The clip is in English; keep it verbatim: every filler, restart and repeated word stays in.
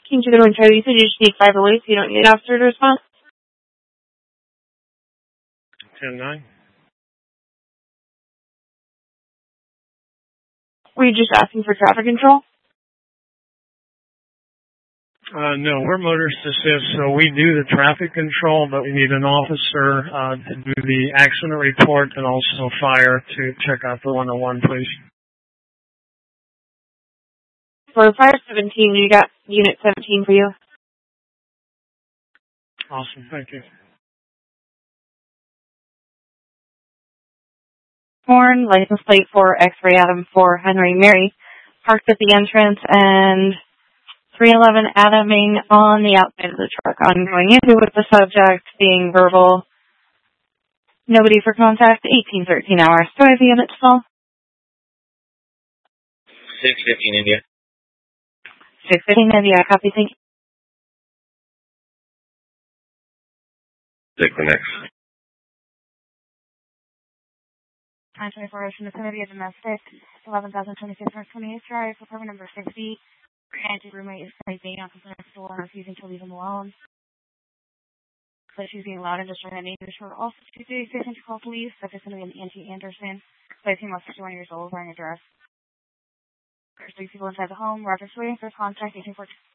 King to the Wind Charlie, you said you just need five away, so you don't need an officer to respond? ten nine. Were you just asking for traffic control? Uh, no, we're motorist assist, so we do the traffic control, but we need an officer uh, to do the accident report and also fire to check out the one oh one, please. For Fire seventeen, you got Unit seventeen for you. Awesome, thank you. Horn, license plate for X-Ray Adam for Henry Mary, parked at the entrance, and three eleven Adaming on the outside of the truck. I'm going into with the subject being verbal. Nobody for contact, eighteen thirteen hours. Do I have the unit still? six fifteen India. six fifteen India, copy, thank you. Take the next. nine twenty-four Ocean, it's going to be a domestic, eleven thousand twenty-six North twenty-eighth Drive, apartment number sixty. Granted, roommate is sleeping on the next door and refusing to leave him alone. But she's being loud and disturbing neighbors who are also too big to call police. That is going to be an Auntie Anderson, placing about sixty-one years old, wearing a dress. There's three people inside the home. Roger Sway, for contact eighteen fourteen.